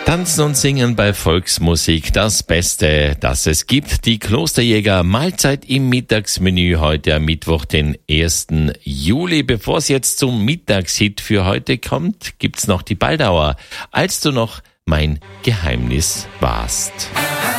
Tanzen und Singen bei Volksmusik, das Beste, das es gibt. Die Klosterjäger Mahlzeit im Mittagsmenü heute am Mittwoch, den 1. Juli. Bevor es jetzt zum Mittagshit für heute kommt, gibt's noch die Baldauer. Als du noch mein Geheimnis warst.